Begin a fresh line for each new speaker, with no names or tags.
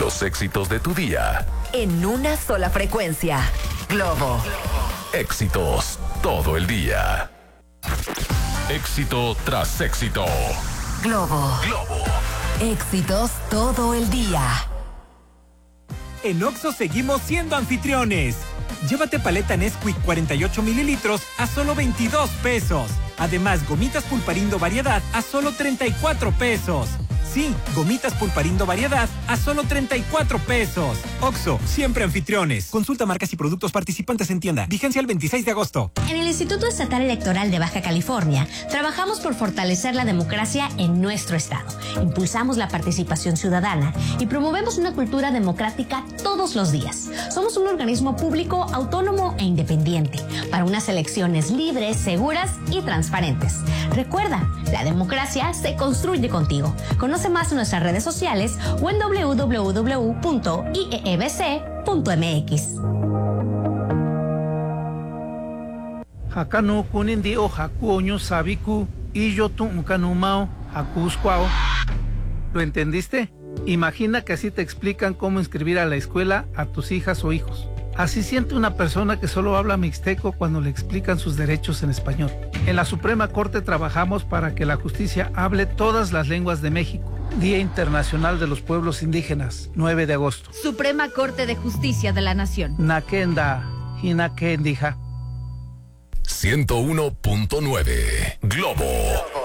Los éxitos de tu día.
En una sola frecuencia. Globo.
Éxitos todo el día. Éxito tras éxito.
Globo. Éxitos todo el día.
En Oxxo seguimos siendo anfitriones. Llévate paleta Nesquik 48 mililitros a solo 22 pesos. Además, gomitas Pulparindo variedad a solo 34 pesos. Sí, gomitas Pulparindo variedad a solo 34 pesos. Oxxo, siempre anfitriones. Consulta marcas y productos participantes en tienda. Vigencia el 26 de agosto.
En el Instituto Estatal Electoral de Baja California, trabajamos por fortalecer la democracia en nuestro estado. Impulsamos la participación ciudadana y promovemos una cultura democrática todos los días. Somos un organismo público, autónomo e independiente para unas elecciones libres, seguras y transparentes. Recuerda, la democracia se construye contigo. Conoce más en nuestras redes sociales o en www.iebc.mx.
Hakano kunindi o haku oño sabiku y yo tu mao hakuskwao. ¿Lo entendiste? Imagina que así te explican cómo inscribir a la escuela a tus hijas o hijos. Así siente una persona que solo habla mixteco cuando le explican sus derechos en español. En la Suprema Corte trabajamos para que la justicia hable todas las lenguas de México. Día Internacional de los Pueblos Indígenas, 9 de agosto.
Suprema Corte de Justicia de la Nación.
Nakenda, Hinakendija.
101.9 Globo.